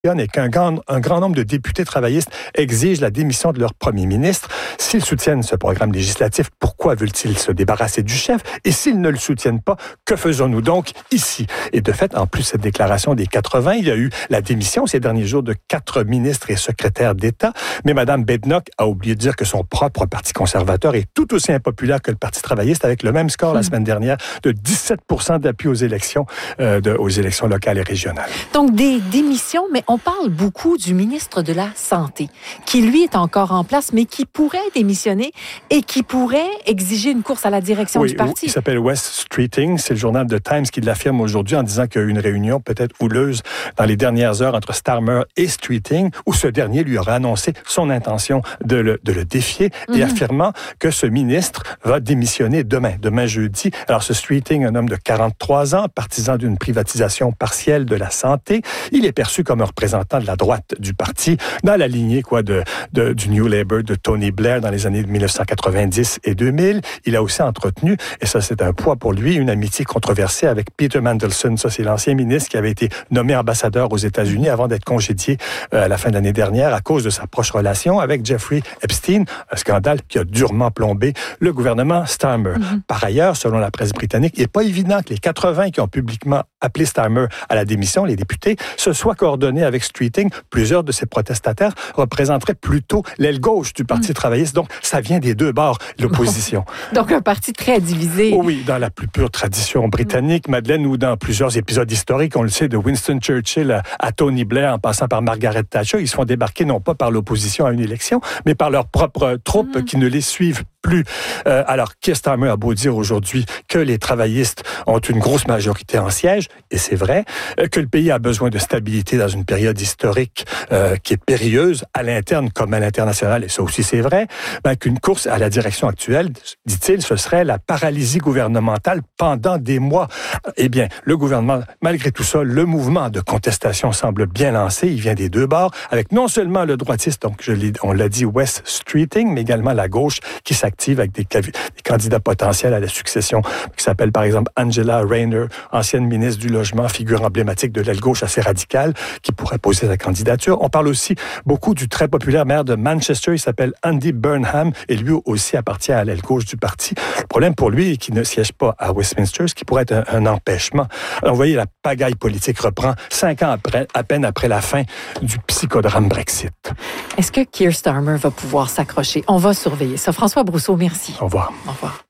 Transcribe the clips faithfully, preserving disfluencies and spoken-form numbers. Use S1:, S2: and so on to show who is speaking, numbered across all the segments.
S1: et qu'un grand, un grand nombre de députés travaillistes exigent la démission de leur premier ministre. S'ils soutiennent ce programme législatif, pourquoi veulent-ils se débarrasser du chef? Et s'ils ne le soutiennent pas, que faisons-nous donc ici? Et de fait, en plus de cette déclaration des quatre-vingts, il y a eu la démission ces derniers jours de quatre ministres et secrétaires d'État. Mais Mme Badenoch a oublié de dire que son propre Parti conservateur est tout aussi impopulaire que le Parti travailliste, avec le même score mmh. la semaine dernière de dix-sept pour cent d'appui aux élections, euh, de, aux élections locales et régionales.
S2: Donc, des démissions, mais on parle beaucoup du ministre de la Santé, qui, lui, est encore en place, mais qui pourrait démissionner et qui pourrait exiger une course à la direction
S1: oui,
S2: du parti.
S1: Il s'appelle Wes Streeting. C'est le journal The Times qui l'affirme aujourd'hui en disant qu'il y a eu une réunion peut-être houleuse dans les dernières heures entre Starmer et Streeting, où ce dernier lui aurait annoncé son intention de le, de le défier mm-hmm. et affirmant que ce ministre va démissionner demain, demain jeudi. Alors, ce Streeting, un homme de quarante-trois ans, partisan d'une privatisation partielle de la santé, il est perçu comme un représentant de la droite du parti, dans la lignée quoi de, de du New Labour de Tony Blair dans les années dix-neuf cent quatre-vingt-dix et deux mille. Il a aussi entretenu, et ça c'est un poids pour lui, une amitié controversée avec Peter Mandelson. Ça c'est l'ancien ministre qui avait été nommé ambassadeur aux États-Unis avant d'être congédié euh, à la fin de l'année dernière à cause de sa proche relation avec Jeffrey Epstein, un scandale qui a durement plombé le gouvernement Starmer. Mm-hmm. Par ailleurs, selon la presse britannique, il n'est pas évident que les quatre-vingts qui ont publiquement appelé Starmer à la démission, les députés, se soient coordonnés avec Streeting. Plusieurs de ces protestataires représenteraient plutôt l'aile gauche du Parti mmh. travailliste. Donc, ça vient des deux bords, l'opposition.
S2: Donc, un parti très divisé.
S1: Oh oui, dans la plus pure tradition britannique, mmh. Madeleine, ou dans plusieurs épisodes historiques, on le sait, de Winston Churchill à, à Tony Blair, en passant par Margaret Thatcher, ils se font débarquer non pas par l'opposition à une élection, mais par leurs propres troupes mmh. qui ne les suivent plus. Euh, alors, Keir Starmer a beau dire aujourd'hui que les travaillistes ont une grosse majorité en siège, et c'est vrai, euh, que le pays a besoin de stabilité dans une période historique euh, qui est périlleuse, à l'interne comme à l'international, et ça aussi c'est vrai, ben, qu'une course à la direction actuelle, dit-il, ce serait la paralysie gouvernementale pendant des mois. Eh bien, le gouvernement, malgré tout ça, le mouvement de contestation semble bien lancé, il vient des deux bords, avec non seulement le droitiste, donc je l'ai, on l'a dit, Wes Streeting, mais également la gauche qui s'active avec des, des candidats potentiels à la succession, qui s'appelle par exemple Angela Rayner, ancienne ministre du Logement, figure emblématique de l'aile gauche assez radicale, qui pourrait poser sa candidature. On parle aussi beaucoup du très populaire maire de Manchester, il s'appelle Andy Burnham, et lui aussi appartient à l'aile gauche du parti. Le problème pour lui est qu'il ne siège pas à Westminster, ce qui pourrait être un, un empêchement. Alors, vous voyez, la pagaille politique reprend cinq ans après, à peine après la fin du psychodrame Brexit.
S2: Est-ce que Keir Starmer va pouvoir s'accrocher? On va surveiller ça. François Brousseau, merci.
S1: Au revoir.
S2: Au revoir.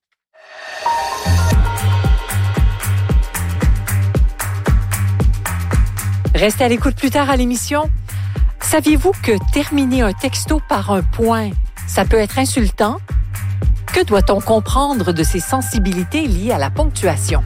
S2: Restez à l'écoute plus tard à l'émission. Saviez-vous que terminer un texto par un point, ça peut être insultant? Que doit-on comprendre de ces sensibilités liées à la ponctuation?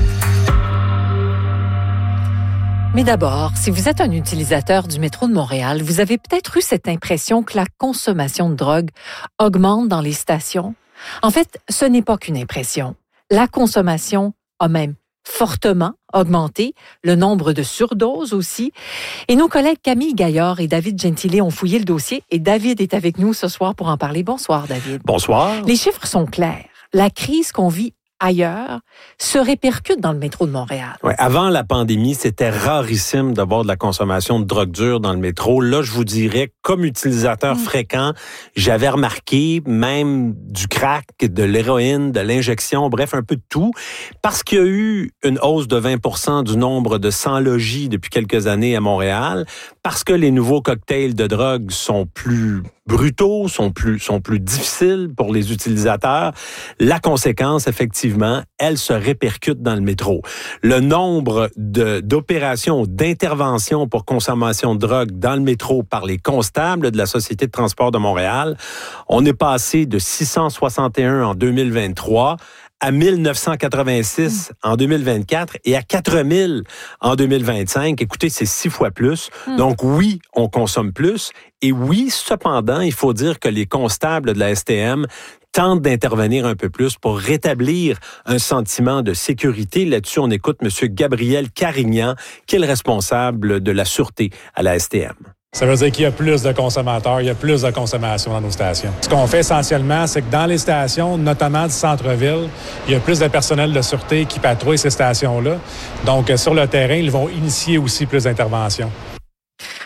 S2: Mais d'abord, si vous êtes un utilisateur du métro de Montréal, vous avez peut-être eu cette impression que la consommation de drogue augmente dans les stations. En fait, ce n'est pas qu'une impression. La consommation a même fortement augmenté, le nombre de surdoses aussi. Et nos collègues Camille Gaillard et David Gentile ont fouillé le dossier et David est avec nous ce soir pour en parler. Bonsoir, David.
S3: Bonsoir.
S2: Les chiffres sont clairs. La crise qu'on vit ailleurs se répercute dans le métro de Montréal.
S3: Ouais, avant la pandémie, c'était rarissime d'avoir de la consommation de drogue dure dans le métro. Là, je vous dirais, comme utilisateur mmh. fréquent, j'avais remarqué même du crack, de l'héroïne, de l'injection, bref, un peu de tout, parce qu'il y a eu une hausse de vingt pour cent du nombre de sans-logis depuis quelques années à Montréal, parce que les nouveaux cocktails de drogue sont plus brutaux, sont plus, sont plus difficiles pour les utilisateurs. La conséquence, effectivement, elle se répercute dans le métro. Le nombre de, d'opérations, d'interventions pour consommation de drogue dans le métro par les constables de la Société de transport de Montréal, on est passé de six cent soixante et un en deux mille vingt-trois à mille neuf cent quatre-vingt-six mmh. en deux mille vingt-quatre et à quatre mille en deux mille vingt-cinq. Écoutez, c'est six fois plus. Mmh. Donc oui, on consomme plus. Et oui, cependant, il faut dire que les constables de la S T M tentent d'intervenir un peu plus pour rétablir un sentiment de sécurité. Là-dessus, on écoute M. Gabriel Carignan, qui est le responsable de la sûreté à la S T M.
S4: Ça veut dire qu'il y a plus de consommateurs, il y a plus de consommation dans nos stations. Ce qu'on fait essentiellement, c'est que dans les stations, notamment du centre-ville, il y a plus de personnel de sûreté qui patrouille ces stations-là. Donc, sur le terrain, ils vont initier aussi plus d'interventions.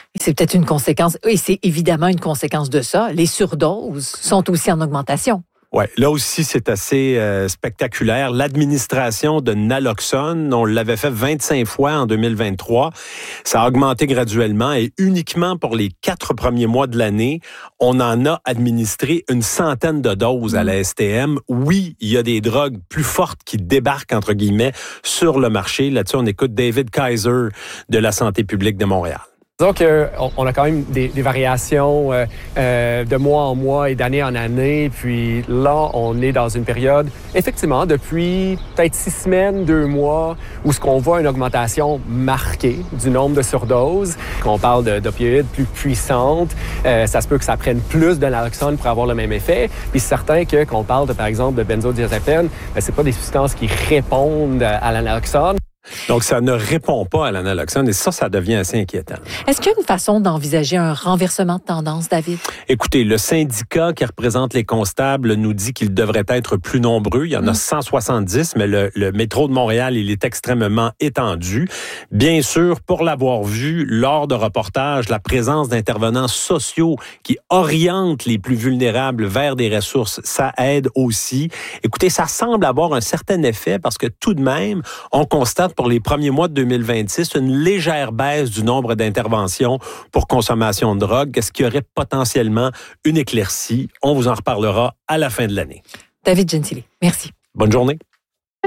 S2: Et c'est peut-être une conséquence, et c'est évidemment une conséquence de ça. Les surdoses sont aussi en augmentation.
S3: Ouais, là aussi, c'est assez euh, spectaculaire. L'administration de naloxone, on l'avait fait vingt-cinq fois en deux mille vingt-trois. Ça a augmenté graduellement et uniquement pour les quatre premiers mois de l'année, on en a administré une centaine de doses à la S T M. Oui, il y a des drogues plus fortes qui débarquent, entre guillemets, sur le marché. Là-dessus, on écoute David Kaiser de la Santé publique de Montréal.
S5: Disons qu'on a quand même des, des variations euh, euh, de mois en mois et d'année en année. Puis là, on est dans une période, effectivement, depuis peut-être six semaines, deux mois, où ce qu'on voit une augmentation marquée du nombre de surdoses. Qu'on parle de, d'opioïdes plus puissantes, euh, ça se peut que ça prenne plus de naloxone pour avoir le même effet. Puis c'est certain que qu'on parle, de, par exemple, de benzodiazépine, ben, c'est pas des substances qui répondent à la naloxone.
S3: Donc, ça ne répond pas à l'analoxone et ça, ça devient assez inquiétant.
S2: Est-ce qu'il y a une façon d'envisager un renversement de tendance, David?
S3: Écoutez, le syndicat qui représente les constables nous dit qu'ils devraient être plus nombreux. Il y en a cent soixante-dix, mais le, le métro de Montréal, il est extrêmement étendu. Bien sûr, pour l'avoir vu lors de reportages, la présence d'intervenants sociaux qui orientent les plus vulnérables vers des ressources, ça aide aussi. Écoutez, ça semble avoir un certain effet parce que tout de même, on constate pour les premiers mois de deux mille vingt-six une légère baisse du nombre d'interventions pour consommation de drogue. Est-ce qu'il y aurait potentiellement une éclaircie? On vous en reparlera à la fin de l'année.
S2: David Gentili, merci.
S3: Bonne journée.